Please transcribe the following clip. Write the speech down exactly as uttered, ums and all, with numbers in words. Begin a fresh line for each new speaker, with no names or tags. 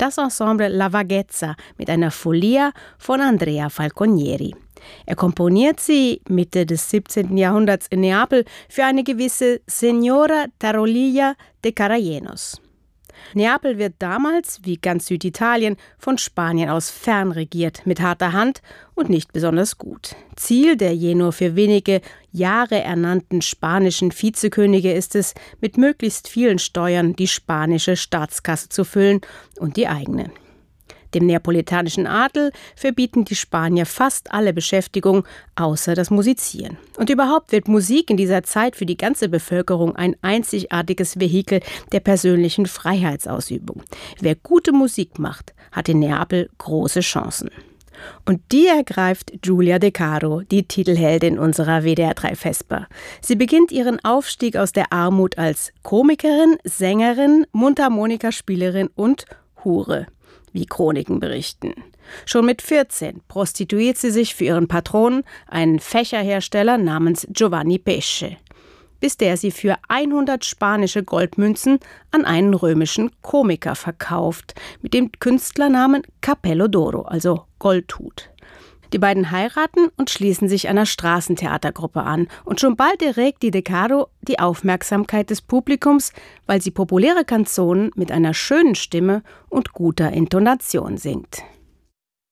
das Ensemble La Vaghezza mit einer Folia von Andrea Falconieri. Er komponiert sie Mitte des siebzehnten Jahrhunderts in Neapel für eine gewisse Signora Tarolilla de Carayenos. Neapel wird damals, wie ganz Süditalien, von Spanien aus fernregiert, mit harter Hand und nicht besonders gut. Ziel der je nur für wenige Jahre ernannten spanischen Vizekönige ist es, mit möglichst vielen Steuern die spanische Staatskasse zu füllen und die eigene. Dem neapolitanischen Adel verbieten die Spanier fast alle Beschäftigung, außer das Musizieren. Und überhaupt wird Musik in dieser Zeit für die ganze Bevölkerung ein einzigartiges Vehikel der persönlichen Freiheitsausübung. Wer gute Musik macht, hat in Neapel große Chancen. Und die ergreift Giulia De Caro, die Titelheldin unserer W D R drei Vesper. Sie beginnt ihren Aufstieg aus der Armut als Komikerin, Sängerin, Mundharmonikaspielerin und Hure, wie Chroniken berichten. Schon mit vierzehn prostituiert sie sich für ihren Patron, einen Fächerhersteller namens Giovanni Pesce, bis der sie für hundert spanische Goldmünzen an einen römischen Komiker verkauft, mit dem Künstlernamen Cappello d'Oro, also Goldhut. Die beiden heiraten und schließen sich einer Straßentheatergruppe an. Und schon bald erregt die De Caro die Aufmerksamkeit des Publikums, weil sie populäre Canzonen mit einer schönen Stimme und guter Intonation singt.